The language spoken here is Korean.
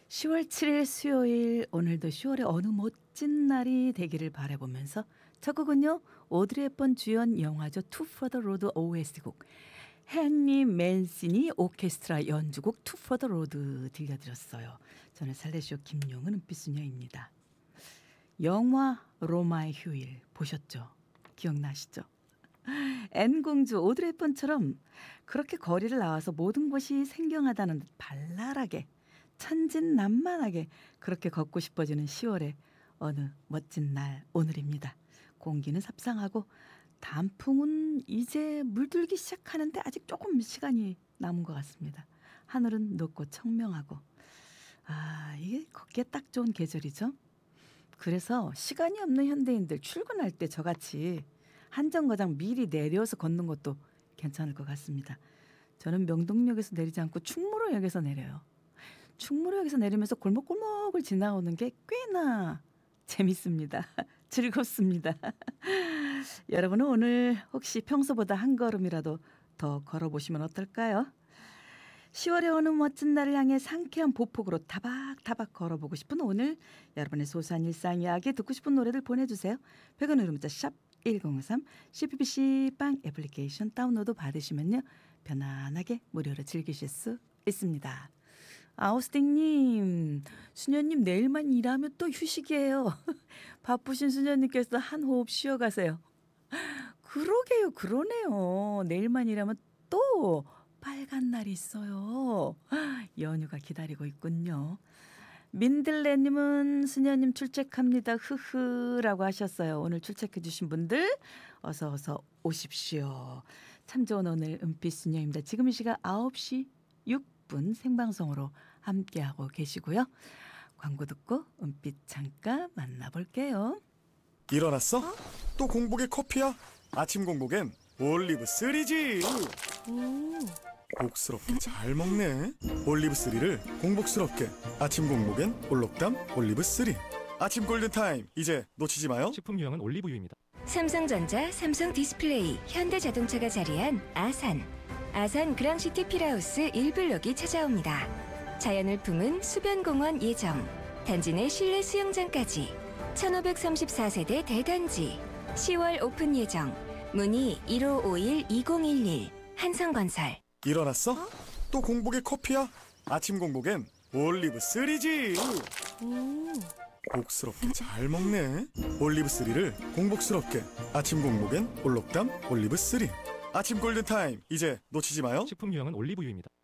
10월 7일 수요일, 오늘도 10월의 어느 멋진 날이 되기를 바라보면서 첫 곡은요, 오드리 헵번 주연 영화죠. 투 포 더 로드 OST곡 헨리 맨시니 오케스트라 연주곡 투 포 더 로드 들려드렸어요. 저는 살레시오 김용은 은빛수녀입니다. 영화 로마의 휴일 보셨죠? 기억나시죠? 앤공주 오드리 헵번처럼 그렇게 거리를 나와서 모든 것이 생경하다는 듯 발랄하게 천진난만하게 그렇게 걷고 싶어지는 10월의 어느 멋진 날 오늘입니다. 공기는 삽상하고 단풍은 이제 물들기 시작하는데 아직 조금 시간이 남은 것 같습니다. 하늘은 높고 청명하고 이게 걷기에 딱 좋은 계절이죠. 그래서 시간이 없는 현대인들 출근할 때 저같이 한 정거장 미리 내려서 걷는 것도 괜찮을 것 같습니다. 저는 명동역에서 내리지 않고 충무로역에서 내려요. 충무로역에서 내리면서 골목골목을 지나오는 게 꽤나 재밌습니다. 즐겁습니다. 여러분은 오늘 혹시 평소보다 한 걸음이라도 더 걸어보시면 어떨까요? 10월의 어느 멋진 날을 향해 상쾌한 보폭으로 타박타박 걸어보고 싶은 오늘 여러분의 소소한 일상 이야기 듣고 싶은 노래들 보내주세요. 100원 유료 문자 샵 1053 CPBC 빵 애플리케이션 다운로드 받으시면요. 편안하게 무료로 즐기실 수 있습니다. 아우스팅님, 수녀님 내일만 일하면 또 휴식이에요. 바쁘신 수녀님께서 한 호흡 쉬어가세요. 그러게요, 그러네요. 내일만 일하면 또 빨간 날이 있어요. 연휴가 기다리고 있군요. 민들레님은 수녀님 출첵합니다. 흐흐라고 하셨어요. 오늘 출첵해 주신 분들 어서 오십시오. 참 좋은 오늘 은빛수녀입니다. 지금 이 시각 9시 6분 생방송으로 함께하고 계시고요. 광고 듣고 은빛 잠깐 만나볼게요. 일어났어? 또 공복에 커피야? 아침 공복엔 올리브 3지. 복스럽게 잘 먹네. 올리브 3를 공복스럽게. 아침 공복엔 올록담 올리브 3. 아침 골든타임 이제 놓치지 마요. 식품 유형은 올리브유입니다. 삼성전자, 삼성디스플레이, 현대자동차가 자리한 아산 그랑시티 필하우스 1블록이 찾아옵니다. 자연을 품은 수변공원 예정, 단지 내 실내 수영장까지 1534세대 대단지 10월 오픈 예정. 문의 1551-2011 한성건설. 일어났어? 또 공복에 커피야? 아침 공복엔 올리브 3지. 복스럽게 잘 먹네. 올리브 3를 공복스럽게. 아침 공복엔 올록담 올리브 3. 아침 골든타임 이제 놓치지 마요. 식품 유형은 올리브유입니다.